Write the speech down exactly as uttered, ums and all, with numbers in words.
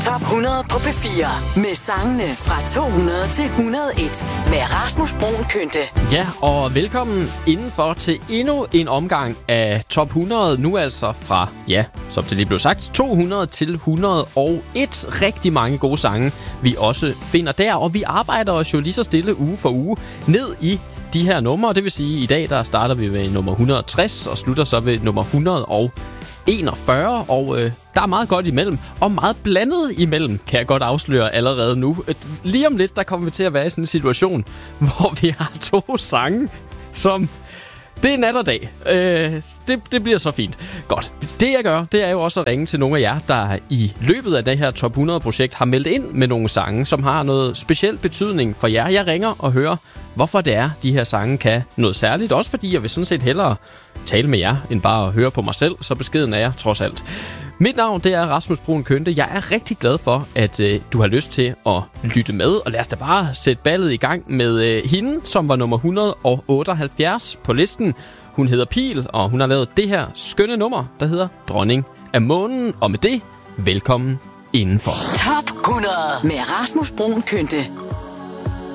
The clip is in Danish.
Top hundrede på P fire med sangene fra to hundrede til et hundrede og et med Rasmus Bruun Kynte. Ja, og velkommen indenfor til endnu en omgang af Top hundrede. Nu altså fra, ja, som det lige blev sagt, to hundrede til et hundrede og et. Rigtig mange gode sange, vi også finder der. Og vi arbejder os jo lige så stille uge for uge ned i de her numre. Det vil sige, at i dag der starter vi ved nummer et hundrede og tres og slutter så ved nummer et hundrede og enogfyrre, og øh, der er meget godt imellem, og meget blandet imellem, kan jeg godt afsløre allerede nu. Lige om lidt, der kommer vi til at være i sådan en situation, hvor vi har to sange, som det er nat og dag. Øh, det, det bliver så fint. Godt. Det jeg gør, det er jo også at ringe til nogle af jer, der i løbet af det her Top hundrede-projekt har meldt ind med nogle sange, som har noget specielt betydning for jer. Jeg ringer og hører, hvorfor det er, de her sange kan noget særligt. Også fordi jeg vil sådan set hellere tale med jer, end bare at høre på mig selv. Så beskeden er jeg trods alt. Mit navn, det er Rasmus Bruun Kynte. Jeg er rigtig glad for, at øh, du har lyst til at lytte med. Og lad os da bare sætte ballet i gang med øh, hende, som var nummer et hundrede og otteoghalvfjerds på listen. Hun hedder Pil, og hun har lavet det her skønne nummer, der hedder Dronning af Månen. Og med det, velkommen indenfor. Top hundrede med Rasmus Bruun Kynte.